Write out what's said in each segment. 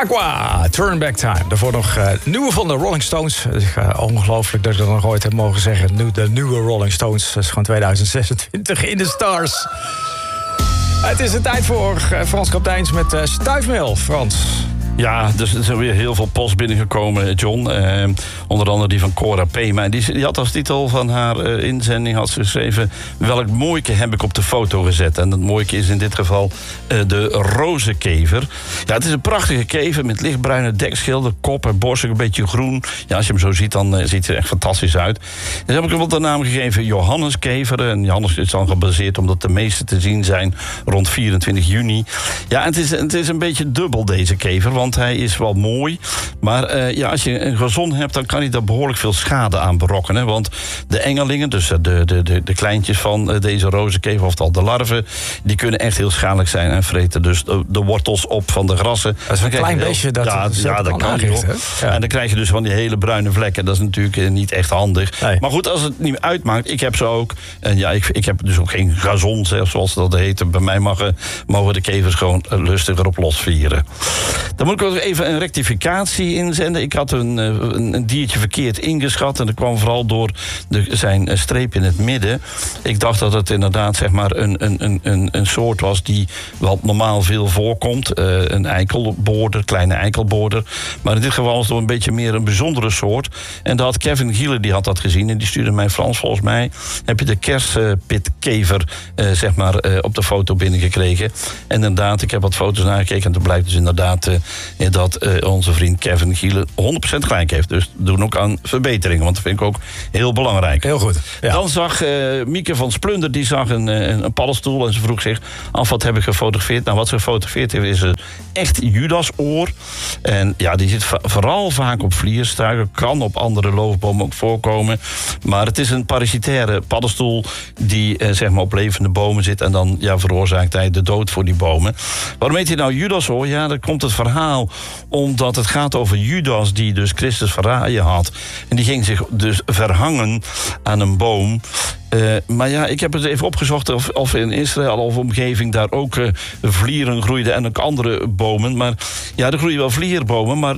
Aqua, Turn Back Time. Daarvoor nog nieuwe van de Rolling Stones. Ongelooflijk dat ik dat nog ooit heb mogen zeggen. De nieuwe Rolling Stones. Dat is gewoon 2026 in de stars. Het is de tijd voor Frans Kapteins met stuifmeel. Frans. Ja, dus er is weer heel veel post binnengekomen, John. Onder andere die van Cora Pema. Die had als titel van haar inzending had ze geschreven... welk mooike heb ik op de foto gezet. En dat mooike is in dit geval de rozenkever. Ja, het is een prachtige kever met lichtbruine dekschilder, kop en borst, een beetje groen. Ja, als je hem zo ziet, dan ziet hij er echt fantastisch uit. Dus heb ik hem op de naam gegeven Johanneskever. En Johannes is dan gebaseerd omdat de meeste te zien zijn rond 24 juni. Ja, het is een beetje dubbel, deze kever... want hij is wel mooi. Maar als je een gazon hebt, dan kan hij daar behoorlijk veel schade aan berokkenen. Want de engelingen, dus de kleintjes van deze rozenkever, oftewel de larven, die kunnen echt heel schadelijk zijn en vreten dus de wortels op van de grassen. Dat is een klein beestje dat dat kan niet. Ja. En dan krijg je dus van die hele bruine vlekken. Dat is natuurlijk niet echt handig. Nee. Maar goed, als het niet uitmaakt, ik heb ze ook. En ja, ik heb dus ook geen gazon, zoals dat heet. Bij mij mogen de kevers gewoon lustig erop losvieren. Dan moet ik ook even een rectificatie inzenden. Ik had een diertje verkeerd ingeschat. En dat kwam vooral door zijn streep in het midden. Ik dacht dat het inderdaad zeg maar een soort was die wel normaal veel voorkomt. Een eikelboorder, kleine eikelboorder. Maar in dit geval was het een beetje meer een bijzondere soort. En dat had Kevin Gielen, die had dat gezien. En die stuurde mij, Frans, volgens mij heb je de kerstpitkever op de foto binnengekregen. En inderdaad, ik heb wat foto's nagekeken. En toen blijkt dus inderdaad dat onze vriend Kevin Gielen 100% gelijk heeft. Dus doen ook aan verbeteringen, want dat vind ik ook heel belangrijk. Heel goed. Ja. Dan zag Mieke van Splunder, die zag een paddenstoel en ze vroeg zich af, wat heb ik gefotografeerd? Nou, wat ze gefotografeerd heeft is een echt Judasoor. En ja, die zit vooral vaak op vlierstruiken, kan op andere loofbomen ook voorkomen. Maar het is een parasitaire paddenstoel die op levende bomen zit en dan veroorzaakt hij de dood voor die bomen. Waarom heet hij nou Judasoor? Ja, daar komt het verhaal omdat het gaat over Judas die dus Christus verraden had. En die ging zich dus verhangen aan een boom. Maar ja, ik heb het even opgezocht of in Israël of omgeving daar ook vlieren groeiden en ook andere bomen. Maar ja, er groeien wel vlierbomen, maar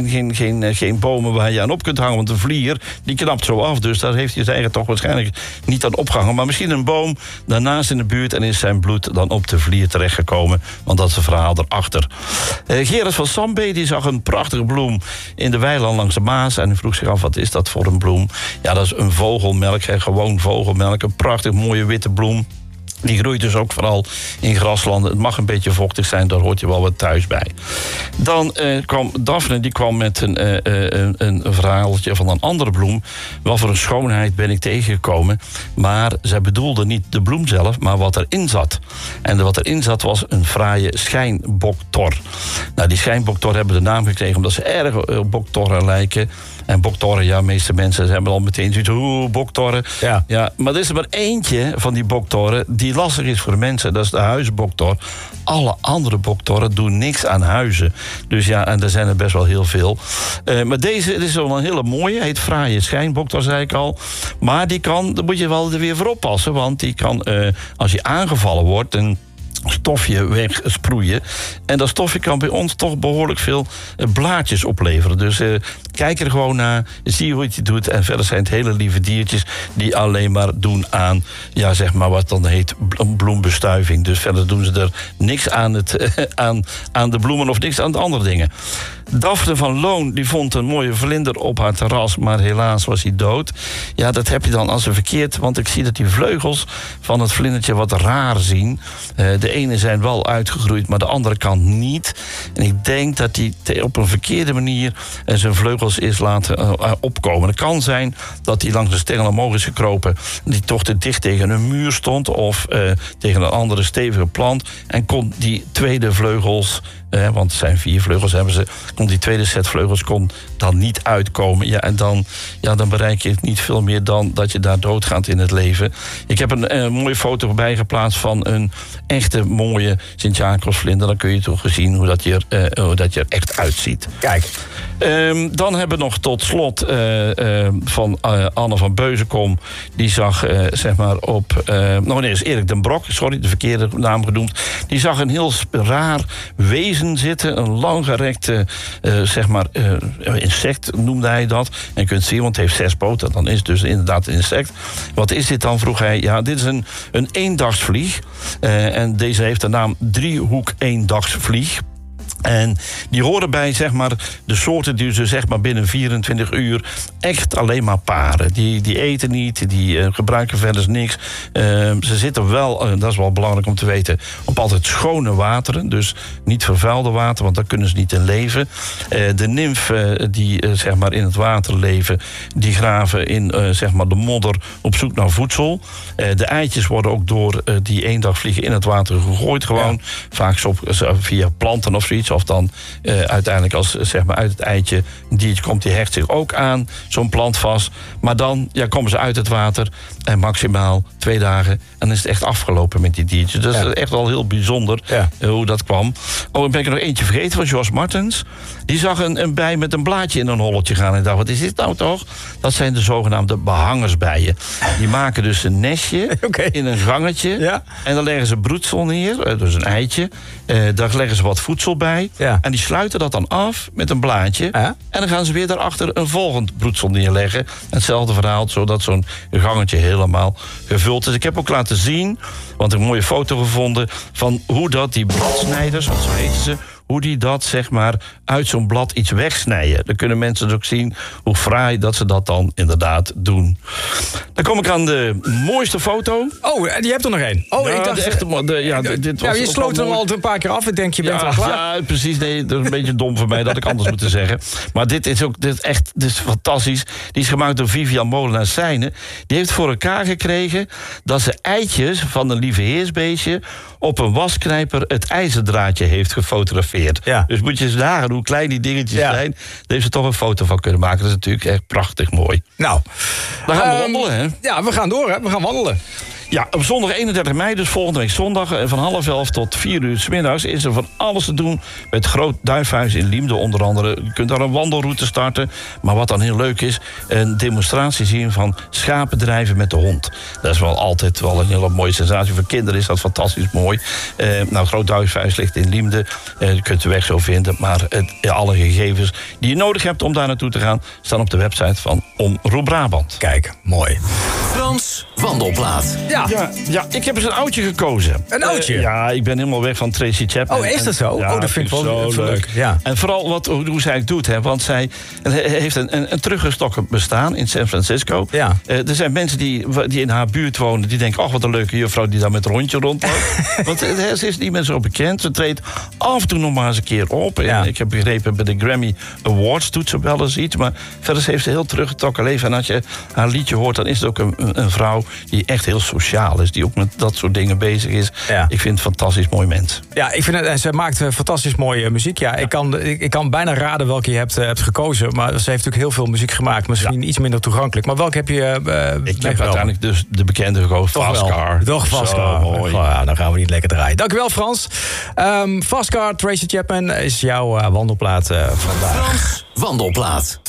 geen bomen waar je aan op kunt hangen. Want een vlier, die knapt zo af. Dus daar heeft hij zijn eigen toch waarschijnlijk niet aan opgehangen. Maar misschien een boom daarnaast in de buurt en is zijn bloed dan op de vlier terechtgekomen. Want dat is het verhaal erachter. Gerard van Sambe, die zag een prachtige bloem in de weiland langs de Maas. En hij vroeg zich af, wat is dat voor een bloem? Ja, dat is een vogelmelk, gewoon vogelmelk. Een prachtig mooie witte bloem. Die groeit dus ook vooral in graslanden. Het mag een beetje vochtig zijn, daar hoort je wel wat thuis bij. Dan kwam Daphne, die kwam met een verhaaltje van een andere bloem. Wat voor een schoonheid ben ik tegengekomen. Maar zij bedoelde niet de bloem zelf, maar wat erin zat. En wat erin zat was een fraaie schijnboktor. Nou, die schijnboktor hebben de naam gekregen omdat ze erg op boktorren lijken. En boktorren, ja, meeste mensen hebben al meteen zoiets, boktorren. Ja, maar er is er maar eentje van die boktorren die lastig is voor de mensen. Dat is de huisboktor. Alle andere boktorren doen niks aan huizen. Dus ja, en er zijn er best wel heel veel. Maar deze is wel een hele mooie. Heet fraaie schijnboktor, zei ik al. Maar daar moet je wel er weer voor oppassen. Want die kan, als je aangevallen wordt, een stofje wegsproeien. En dat stofje kan bij ons toch behoorlijk veel blaadjes opleveren. Dus kijk er gewoon naar, zie hoe het je doet. En verder zijn het hele lieve diertjes die alleen maar doen aan, wat dan heet bloembestuiving. Dus verder doen ze er niks aan, aan de bloemen of niks aan de andere dingen. Daphne van Loon, die vond een mooie vlinder op haar terras, maar helaas was hij dood. Ja, dat heb je dan als een verkeerd, want ik zie dat die vleugels van het vlindertje wat raar zien. De ene zijn wel uitgegroeid, maar de andere kant niet. En ik denk dat hij op een verkeerde manier zijn vleugels is laten opkomen. Het kan zijn dat hij langs de stengel omhoog is gekropen, die toch te dicht tegen een muur stond of tegen een andere stevige plant en kon die tweede vleugels, want het zijn 4 vleugels hebben ze, kon Want die tweede set vleugels kon dan niet uitkomen. Ja, en dan bereik je het niet veel meer dan dat je daar doodgaat in het leven. Ik heb een mooie foto bijgeplaatst van een echte mooie Sint-Jacobsvlinder. Dan kun je toch zien hoe dat je er echt uitziet. Kijk. Dan hebben we nog tot slot van Anne van Beuzenkom. Die zag zeg maar op... nee, is Erik den Brok, sorry, de verkeerde naam genoemd. Die zag een heel raar wezen zitten. Een langgerekte, zeg maar, insect noemde hij dat. En je kunt zien, want het heeft 6 poten. Dan is het dus inderdaad een insect. Wat is dit dan, vroeg hij. Ja, dit is een eendagsvlieg. En deze heeft de naam driehoek-eendagsvlieg. En die horen bij, zeg maar, de soorten die ze, zeg maar, binnen 24 uur echt alleen maar paren. Die eten niet, die gebruiken verder niks. Ze zitten wel, dat is wel belangrijk om te weten, op altijd schone wateren. Dus niet vervuilde water, want daar kunnen ze niet in leven. De nymfen die zeg maar in het water leven, die graven in zeg maar de modder op zoek naar voedsel. De eitjes worden ook door die eendagvliegen in het water gegooid gewoon. Ja. Vaak via planten of zoiets. Of dan uiteindelijk als zeg maar uit het eitje een diertje komt, die hecht zich ook aan zo'n plant vast. Maar dan komen ze uit het water en maximaal 2 dagen en dan is het echt afgelopen met die diertjes. Dus dat is echt wel heel bijzonder hoe dat kwam. Oh, en ben ik er nog eentje vergeten van Jos Martens. Die zag een bij met een blaadje in een holletje gaan en dacht, wat is dit nou toch? Dat zijn de zogenaamde behangersbijen. Die maken dus een nestje in een gangetje. Ja. En dan leggen ze broedsel neer, dus een eitje. Daar leggen ze wat voedsel bij. Ja. En die sluiten dat dan af met een blaadje. En dan gaan ze weer daarachter een volgend broedsel neerleggen. Hetzelfde verhaal, zodat zo'n gangetje helemaal gevuld is. Ik heb ook laten zien, want ik heb een mooie foto gevonden van hoe dat die bladsnijders, want zo heten ze, hoe die dat, zeg maar, uit zo'n blad iets wegsnijden. Dan kunnen mensen dus ook zien hoe fraai dat ze dat dan inderdaad doen. Dan kom ik aan de mooiste foto. Oh, die hebt er nog één. Oh, ja, ik dacht... dit was je sloot hem al een paar keer af. Ik denk, je bent al klaar. Ja, precies. Nee, dat is een beetje dom voor mij, dat ik anders moet zeggen. Maar dit is fantastisch. Die is gemaakt door Vivian Molenaar-Seijnen. Die heeft voor elkaar gekregen dat ze eitjes van een lieve heersbeestje op een wasknijper het ijzerdraadje heeft gefotografeerd. Ja. Dus moet je eens nagaan hoe klein die dingetjes zijn. Daar heeft ze toch een foto van kunnen maken. Dat is natuurlijk echt prachtig mooi. Nou, dan gaan we wandelen, hè? Ja, we gaan door, hè? We gaan wandelen. Ja, op zondag 31 mei, dus volgende week zondag, van 10:30 tot 4 uur 's middags is er van alles te doen met Groot Duifhuis in Liemde onder andere. Je kunt daar een wandelroute starten, maar wat dan heel leuk is, een demonstratie zien van schapendrijven met de hond. Dat is wel altijd wel een hele mooie sensatie. Voor kinderen is dat fantastisch mooi. Groot Duifhuis ligt in Liemde. Je kunt de weg zo vinden, maar alle gegevens die je nodig hebt om daar naartoe te gaan, staan op de website van Omroep Brabant. Kijk, mooi. Frans Wandelplaat. Ja, ik heb eens een oudje gekozen. Een oudje? Ja, ik ben helemaal weg van Tracy Chapman. Oh, is dat zo? Ja, dat vind ik wel leuk. Ja. En vooral hoe zij het doet, hè, want zij heeft een teruggestoken bestaan in San Francisco. Ja. Er zijn mensen die in haar buurt wonen, die denken, wat een leuke juffrouw die daar met een hondje rondloopt. Want ze is niet meer zo bekend. Ze treedt af en toe nog maar eens een keer op. Ja. En ik heb begrepen, bij de Grammy Awards doet ze wel eens iets. Maar verder heeft ze heel teruggetrokken leven. En als je haar liedje hoort, dan is het ook een vrouw die echt heel sociaal is. Die ook met dat soort dingen bezig is. Ja. Ik vind het een fantastisch mooi mens. Ja, ik vind het, ze maakt fantastisch mooie muziek. Ja, ik kan bijna raden welke je hebt gekozen. Maar ze heeft natuurlijk heel veel muziek gemaakt. Misschien iets minder toegankelijk. Maar welke heb je ik heb uiteindelijk dus de bekende gekozen. Fast Car. Toch Fast Car. Mooi. Ja, dan gaan we niet lekker draaien. Dankjewel, Frans. Fast Car, Tracy Chapman is jouw wandelplaat vandaag. Frans Wandelplaat.